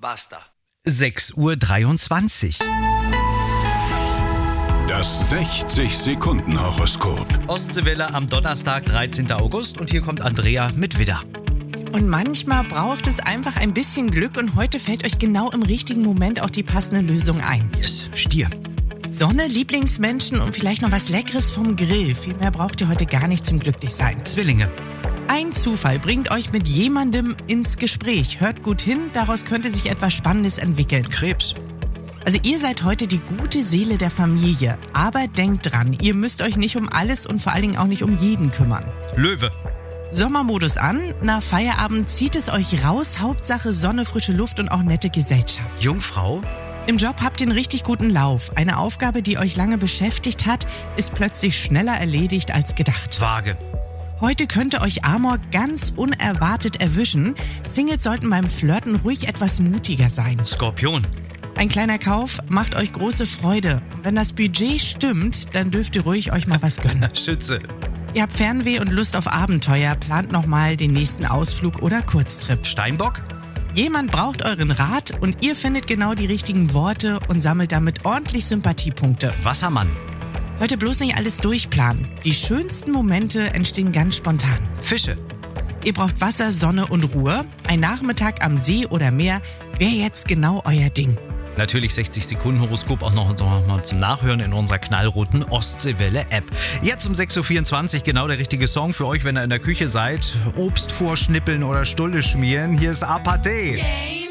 Basta. 6:23 Uhr. Das 60-Sekunden-Horoskop. Ostseewelle am Donnerstag, 13. August. Und hier kommt Andrea mit Widder. Und manchmal braucht es einfach ein bisschen Glück und heute fällt euch genau im richtigen Moment auch die passende Lösung ein. Yes, Stier. Sonne, Lieblingsmenschen und vielleicht noch was Leckeres vom Grill. Viel mehr braucht ihr heute gar nicht zum Glücklichsein. Zwillinge. Ein Zufall bringt euch mit jemandem ins Gespräch. Hört gut hin, daraus könnte sich etwas Spannendes entwickeln. Krebs. Also ihr seid heute die gute Seele der Familie. Aber denkt dran, ihr müsst euch nicht um alles und vor allen Dingen auch nicht um jeden kümmern. Löwe. Sommermodus an, nach Feierabend zieht es euch raus. Hauptsache Sonne, frische Luft und auch nette Gesellschaft. Jungfrau. Im Job habt ihr einen richtig guten Lauf. Eine Aufgabe, die euch lange beschäftigt hat, ist plötzlich schneller erledigt als gedacht. Waage. Heute könnte euch Amor ganz unerwartet erwischen. Singles sollten beim Flirten ruhig etwas mutiger sein. Skorpion. Ein kleiner Kauf macht euch große Freude. Und wenn das Budget stimmt, dann dürft ihr ruhig euch mal was gönnen. Schütze. Ihr habt Fernweh und Lust auf Abenteuer, plant nochmal den nächsten Ausflug oder Kurztrip. Steinbock. Jemand braucht euren Rat und ihr findet genau die richtigen Worte und sammelt damit ordentlich Sympathiepunkte. Wassermann. Heute bloß nicht alles durchplanen. Die schönsten Momente entstehen ganz spontan. Fische. Ihr braucht Wasser, Sonne und Ruhe. Ein Nachmittag am See oder Meer wäre jetzt genau euer Ding. Natürlich 60-Sekunden-Horoskop auch noch mal zum Nachhören in unserer knallroten Ostseewelle-App. Jetzt um 6:24 Uhr genau der richtige Song für euch, wenn ihr in der Küche seid. Obst vorschnippeln oder Stulle schmieren. Hier ist Apathy.